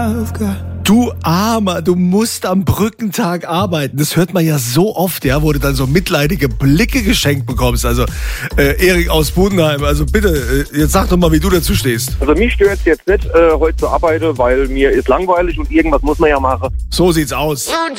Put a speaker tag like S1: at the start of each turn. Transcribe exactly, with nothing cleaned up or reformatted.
S1: Du Armer, du musst am Brückentag arbeiten. Das hört man ja so oft, ja, wo du dann so mitleidige Blicke geschenkt bekommst. Also, äh, Erik aus Budenheim, also bitte, äh, jetzt sag doch mal, wie du dazu stehst.
S2: Also mich stört es jetzt nicht, äh, heute zu arbeiten, weil mir ist langweilig und irgendwas muss man ja machen.
S1: So sieht's aus.